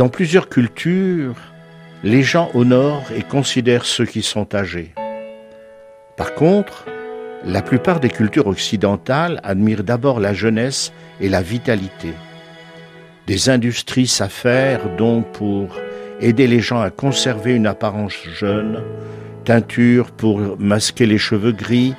Dans plusieurs cultures, les gens honorent et considèrent ceux qui sont âgés. Par contre, la plupart des cultures occidentales admirent d'abord la jeunesse et la vitalité. Des industries s'affairent donc pour aider les gens à conserver une apparence jeune, teinture pour masquer les cheveux gris,